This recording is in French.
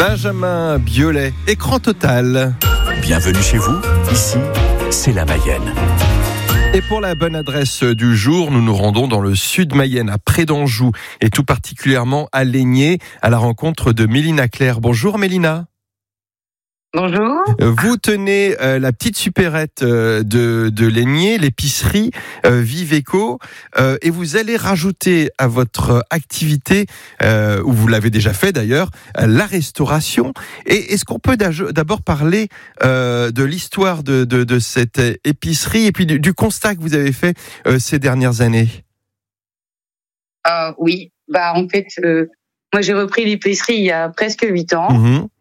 Benjamin Biolay, écran total. Bienvenue chez vous, ici, c'est la Mayenne. Et pour la bonne adresse du jour, nous nous rendons dans le sud Mayenne, à près d'Anjou, et tout particulièrement à Laigné, à la rencontre de Mélina Claire. Bonjour Mélina. Bonjour. Vous tenez la petite supérette de Laigné, l'épicerie Viveco, et vous allez rajouter à votre activité, ou vous l'avez déjà fait d'ailleurs, la restauration. Et est-ce qu'on peut d'abord parler de l'histoire de cette épicerie et puis du constat que vous avez fait ces dernières années? Oui, en fait, moi j'ai repris l'épicerie il y a presque 8 ans. Mmh.